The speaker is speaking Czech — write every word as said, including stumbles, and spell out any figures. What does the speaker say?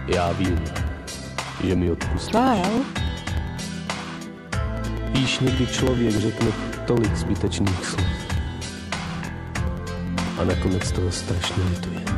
Já vím, že mi odpustíš. Kyle? Víš, někdy člověk řekne tolik zbytečných slov a nakonec toho strašně lituje.